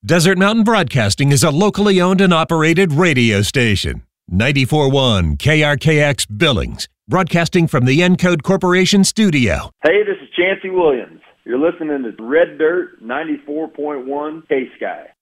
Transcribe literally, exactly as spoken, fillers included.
Desert Mountain Broadcasting is a locally owned and operated radio station. ninety-four point one K R K X Billings, broadcasting from the Encode Corporation studio. Hey, this is Chancey Williams. You're listening to Red Dirt ninety-four point one K-Sky.